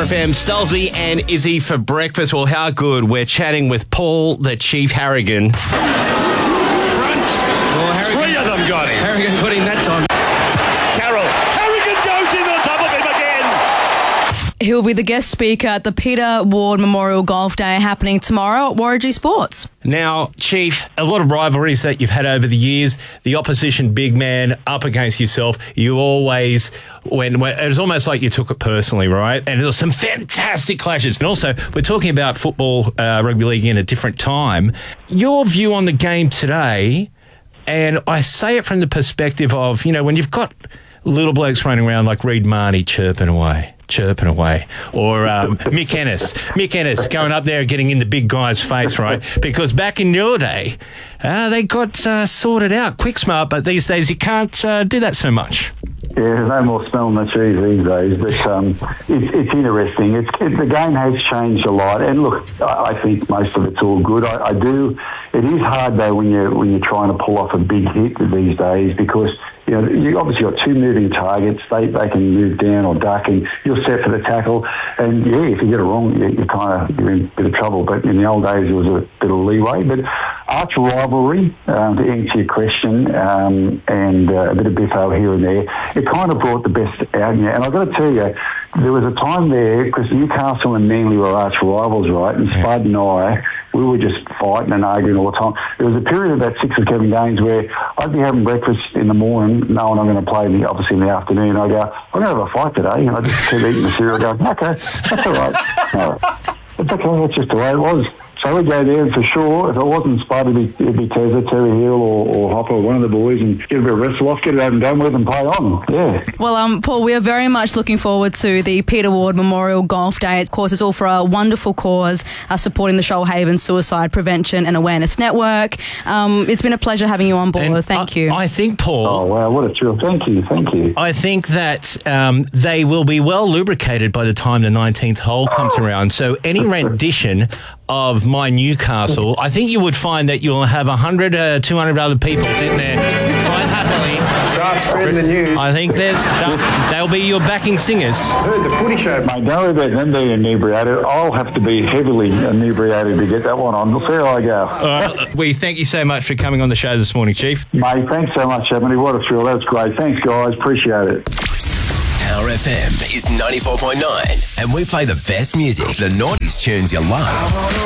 Power FM, Stulzy and Izzy for breakfast. Well, how good. We're chatting with Paul the Chief Harrigan. Well, Three of them got him. Harrigan got him that time. Carroll. Harrigan goes in on top of him again. He'll be the guest speaker at the Peter Ward Memorial Golf Day happening tomorrow at Warragee Sports. Now, Chief, a lot of rivalries that you've had over the years. The opposition big man up against yourself. You always, when it was almost like you took it personally, right? And there was some fantastic clashes. And also, we're talking about football, rugby league in a different time. Your view on the game today, and I say it from the perspective of, you know, when you've got little blokes running around like Reed Marnie chirping away, or Mick Ennis going up there getting in the big guy's face, right? Because back in your day, they got sorted out quick smart, but these days you can't do that so much. Yeah, there's no more smelling the cheese these days, but it's interesting. The game has changed a lot, and look, I think most of it's all good. I do. It is hard though when you're trying to pull off a big hit these days, because you know you obviously got two moving targets. They can move down or duck, and you're set for the tackle. And yeah, if you get it wrong, you're in a bit of trouble. But in the old days, there was a bit of leeway. But arch rivalry, to answer your question, and a bit of biffo here and there, it kind of brought the best out in you. And I've got to tell you, there was a time there, because Newcastle and Manly were arch rivals, right? And Spud and I, we were just fighting and arguing all the time. There was a period of about 6 or 7 games where I'd be having breakfast in the morning, knowing I'm going to play obviously in the afternoon. I go, I'm going to have a fight today. And I just keep eating the cereal going, okay, that's all right. No, it's okay, that's just the way it was. So we'd go there, and for sure, if it wasn't Spud, it'd be Tezza, Terry Hill or Hopper, one of the boys, and get a bit of wrestle off, get it over and done with and play on. Yeah. Well, Paul, we are very much looking forward to the Peter Ward Memorial Golf Day. Of course, it's all for a wonderful cause, supporting the Shoalhaven Suicide Prevention and Awareness Network. It's been a pleasure having you on board. Thank you. I think, Paul... Oh, wow, what a thrill. Thank you. I think that they will be well lubricated by the time the 19th hole comes around. So any rendition of My Newcastle, I think you would find that you'll have 100, 200 other people sitting there quite happily. Start spreading the news. I think they'll be your backing singers. I heard the footy show. Mate, don't worry about them being inebriated. I'll have to be heavily inebriated to get that one on. We'll see how I go. All right. We thank you so much for coming on the show this morning, Chief. Mate, thanks so much, Ebony. What a thrill. That's great. Thanks, guys. Appreciate it. Power FM is 94.9, and we play the best music, the noughties tunes you love.